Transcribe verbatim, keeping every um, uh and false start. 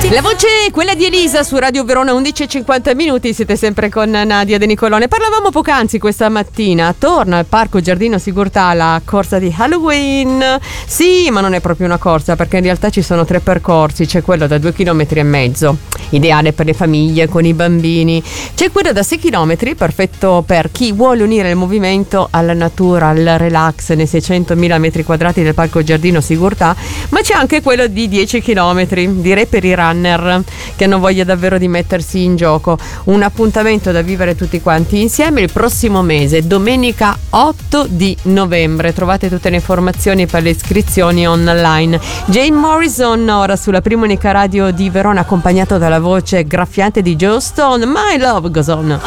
La voce è quella di Elisa su Radio Verona, undici e cinquanta minuti, siete sempre con Nadia De Nicolone. Parlavamo poc'anzi questa mattina, torna al Parco Giardino Sigurtà la corsa di Halloween. Sì, ma non è proprio una corsa, perché in realtà ci sono tre percorsi. C'è quello da due chilometri e mezzo, ideale per le famiglie con i bambini. C'è quello da sei chilometri, perfetto per chi vuole unire il movimento alla natura, al relax nei seicentomila metri quadrati del Parco Giardino Sigurtà. Ma c'è anche quello di dieci chilometri, direi per i runner che hanno voglia davvero di mettersi in gioco. Un appuntamento da vivere tutti quanti insieme il prossimo mese, domenica otto di novembre. Trovate tutte le informazioni per le iscrizioni online. Jane Morrison ora sulla prima unica radio di Verona, accompagnato dalla voce graffiante di Joe Stone. My Love Goes On.